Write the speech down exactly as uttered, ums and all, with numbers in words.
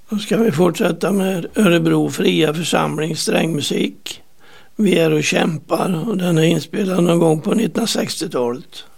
Då ska vi fortsätta med Örebro fria församling strängmusik. Vi är och kämpar och den är inspelad någon gång på nittonhundrasextiotalet.